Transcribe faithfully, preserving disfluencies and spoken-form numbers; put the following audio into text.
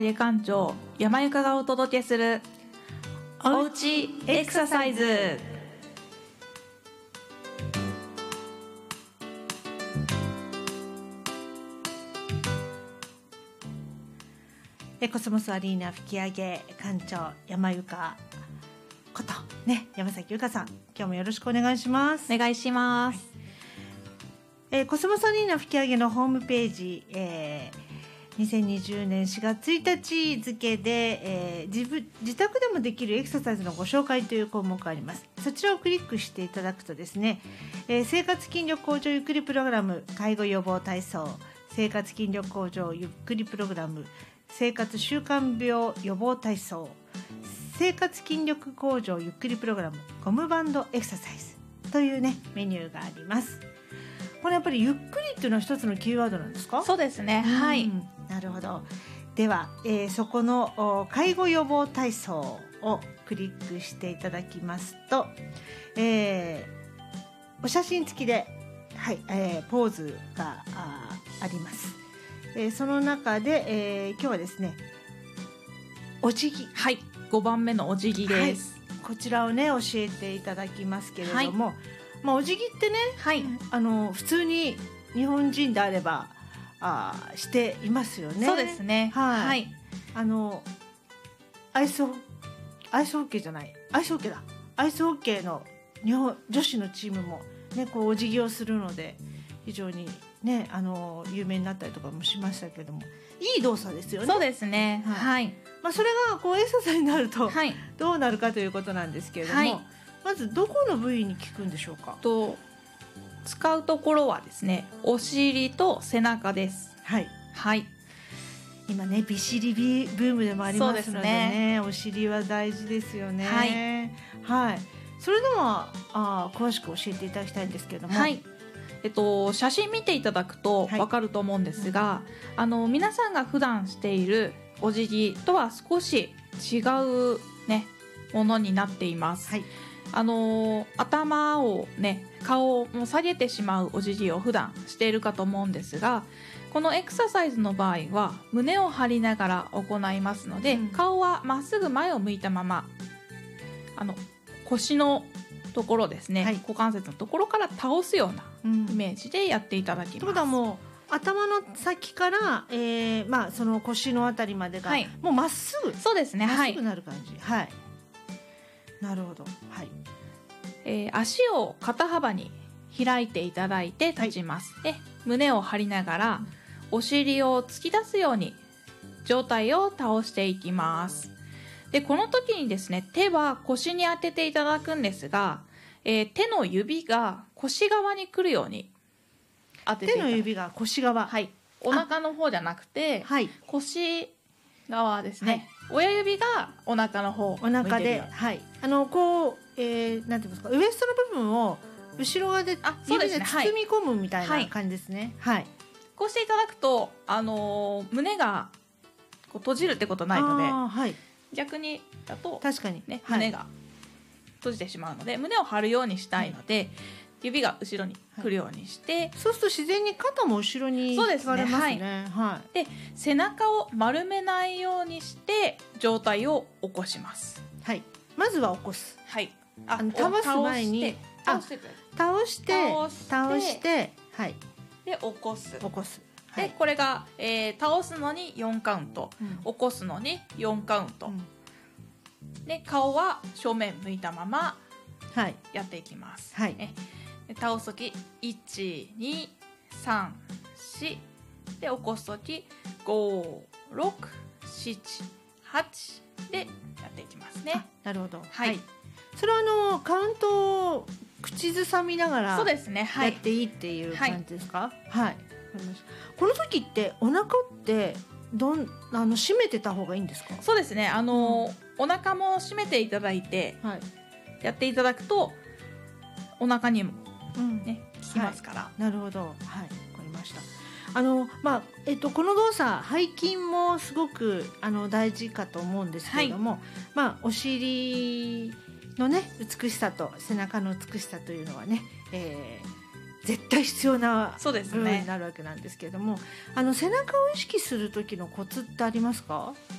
家館長山由佳がお届けするおうちエクササイズ。 えコスモスアリーナ吹き上げ館長山由佳ことね山崎由佳さん、今日もよろしくお願いします。 お願いします。はい、 えー、コスモスアリーナ吹き上げのホームページ、えーにせんにじゅうねんしがつついたち付で、えー、自分自宅でもできるエクササイズのご紹介という項目があります。そちらをクリックしていただくとですね、えー、生活筋力向上ゆっくりプログラム介護予防体操、生活筋力向上ゆっくりプログラム生活習慣病予防体操、生活筋力向上ゆっくりプログラムゴムバンドエクササイズというねメニューがあります。これやっぱりゆっくりっていうのは一つのキーワードなんですか？ そうですね、はい、 なるほど。では、えー、そこの介護予防体操をクリックしていただきますと、えー、お写真付きで、はいえー、ポーズが あ, あります。えー、その中で、えー、今日はですねお辞儀、 はい、ごばんめのお辞儀です。 はい、こちらをね教えていただきますけれども、はい、まあ、お辞儀ってね、 はい、 あの普通に日本人であればあしていますよね。 そうですね、 はい、 はい、 あのアイスアイスホッケーじゃないアイスホッケーだアイスホッケーの日本女子のチームも、ね、こうお辞儀をするので非常に、ね、あの有名になったりとかもしましたけども、いい動作ですよね。 そうですね、はい、はい、 まあ、それがこうエクササイズになると、 はい、 どうなるかということなんですけれども、はい、まずどこの部位に効くんでしょうか？ と使うところはですね、お尻と背中です。 はい、 はい、 今ね美尻ブームでもありますので ね, でねお尻は大事ですよね。はい、はい、それではあ詳しく教えていただきたいんですけれども、 はい、えっと、写真見ていただくと分かると思うんですが、はい、あの皆さんが普段しているお辞儀とは少し違う、ね、ものになっています。はい、あの頭をね顔を下げてしまうお辞儀を普段しているかと思うんですが、このエクササイズの場合は胸を張りながら行いますので、うん、顔はまっすぐ前を向いたまま、あの腰のところですね、はい、股関節のところから倒すようなイメージでやっていただきます。 ということはもう頭の先から、えーまあ、その腰のあたりまでが、はい、もうまっすぐ、 そうですね、 まっすぐなる感じ、はいはい、なるほど、はい、 えー、足を肩幅に開いていただいて立ちます。はい、で胸を張りながら、うん、お尻を突き出すように上体を倒していきます。でこの時にですね、手は腰に当てていただくんですが、えー、手の指が腰側に来るように当てていただく。 手の指が腰側、 はい、お腹の方じゃなくて、はい、腰側ですね、はい、親指がお腹の方を向いてるように、お腹で、はい、あのこう、えー、なんていうんですか、ウエストの部分を後ろ側で指で包み込むみたいな感じですね。はい、 こうしていただくと、あのー、胸がこう閉じるってことないので、はい、逆にだと確かに、 ね、胸が閉じてしまうので、はい、胸を張るようにしたいので、はい、指が後ろに来るようにして、はい、 そうすると自然に肩も後ろにそうですね、 ますね。はい、 で背中を丸めないようにして上体を起こします。 はい、まずは起こす。 はい、 ああの倒す前に倒して倒して倒してはい、 で起こす起こす。 でこれが、えー、倒すのによんカウント、うん、起こすのによんカウント、うん、で顔は正面向いたままやっていきます。はい、ね、で倒すときいちにさんしで起こすときごろくしちはちでやっていきますね。 なるほど、 はい、はい、 それはあのカウントを口ずさみながらそうですね、はい、 やっていいっていう感じですか？はい、はい、この時ってお腹ってどんあの締めてた方がいいんですか？ そうですね、あの、うん、お腹も締めていただいて、はい、やっていただくとお腹にも、ね、うん、効きますから、はい、 なるほど、はい、わかりました。あのまあえっと、この動作背筋もすごくあの大事かと思うんですけれども、はい、まあ、お尻のね美しさと背中の美しさというのはね、えー絶対必要なそうですね部分になるわけなんですけれども、あの背中を意識する時のコツってありますか？